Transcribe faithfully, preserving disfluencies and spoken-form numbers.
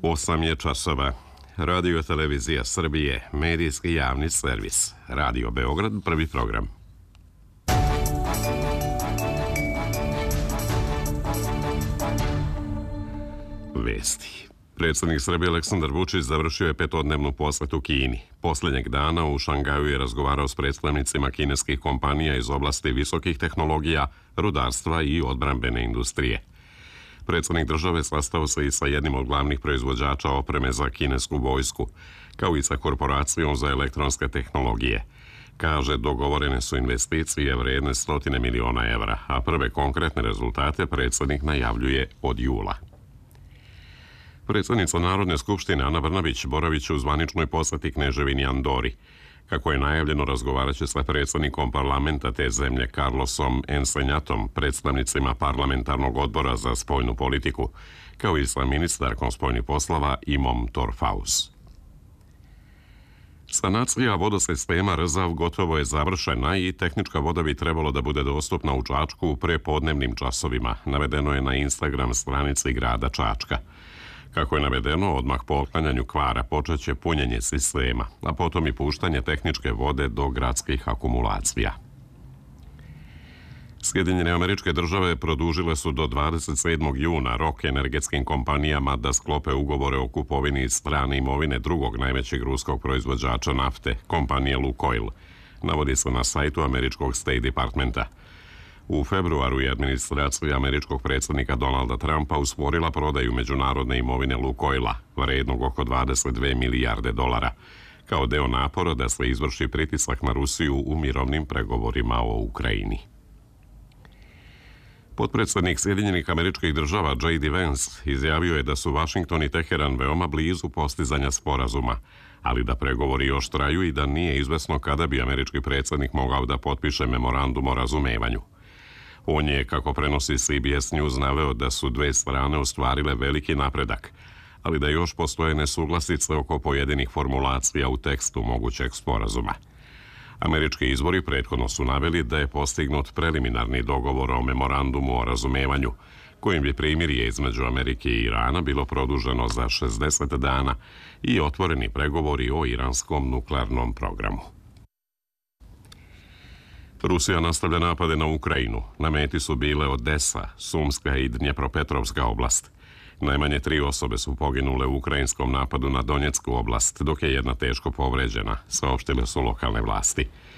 Osam je časova. Radio Televizija Srbije, medijski javni servis. Radio Beograd, prvi program. Vesti. Predsjednik Srbije Aleksandar Vučić završio je petodnevnu posjetu Kini. Posljednjeg dana u Šangaju je razgovarao s predstavnicima kineskih kompanija iz oblasti visokih tehnologija, rudarstva i odbrambene industrije. Predsjednik države sastao se i sa jednim od glavnih proizvođača opreme za kinesku vojsku, kao i sa korporacijom za elektronske tehnologije. Kaže, dogovorene su investicije vredne stotine miliona evra, a prve konkretne rezultate predsjednik najavljuje od jula. Predsjednica Narodne skupštine Ana Brnabić boravit će u zvaničnoj posjeti Kneževini Andori. Kako je najavljeno, razgovarat će sa predsjednikom parlamenta te zemlje Carlosom Ensenjatom, predstavnicima parlamentarnog odbora za spoljnu politiku, kao i sa ministarkom spoljnih poslova Imom Torfaus. Sanacija vodosistema Rzav gotovo je završena i tehnička voda bi trebalo da bude dostupna u Čačku u prepodnevnim časovima, navedeno je na Instagram stranici grada Čačka. Kako je navedeno, odmah po otklanjanju kvara počet će punjenje sistema, a potom i puštanje tehničke vode do gradskih akumulacija. Sjedinjene Američke Države produžile su do dvadeset sedmog juna rok energetskim kompanijama da sklope ugovore o kupovini iz strane imovine drugog najvećeg ruskog proizvođača nafte, kompanije Lukoil, navodi se na sajtu američkog State Departmenta. U februaru je administracija američkog predsjednika Donalda Trumpa usporila prodaju međunarodne imovine Lukoila, vrednog oko dvadeset dve milijarde dolara, kao deo napora da se izvrši pritisak na Rusiju u mirovnim pregovorima o Ukrajini. Potpredsjednik Sjedinjenih Američkih Država J D Vance izjavio je da su Vašington i Teheran veoma blizu postizanja sporazuma, ali da pregovori još traju i da nije izvesno kada bi američki predsjednik mogao da potpiše memorandum o razumevanju. On je, kako prenosi C B S News, naveo da su dve strane ostvarile veliki napredak, ali da još postoje nesuglasice oko pojedinih formulacija u tekstu mogućeg sporazuma. Američki izvori prethodno su naveli da je postignut preliminarni dogovor o memorandumu o razumevanju, kojim bi primirje između Amerike i Irana bilo produženo za šezdeset dana i otvoreni pregovori o iranskom nuklearnom programu. Rusija nastavlja napade na Ukrajinu. Na meti su bile Odesa, Sumska i Dnjepropetrovska oblast. Najmanje tri osobe su poginule u ukrajinskom napadu na Donjecku oblast, dok je jedna teško povređena, saopštile su lokalne vlasti.